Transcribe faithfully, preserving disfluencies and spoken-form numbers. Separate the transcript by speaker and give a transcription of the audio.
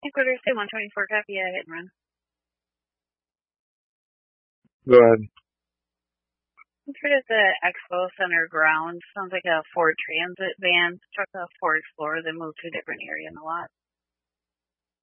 Speaker 1: Inquiry say one twenty-four, copy, yeah, hit and run.
Speaker 2: Go ahead.
Speaker 1: It's right at the Expo Center ground. Sounds like a Ford Transit van. Struck a Ford Explorer that moved to a different area in the lot.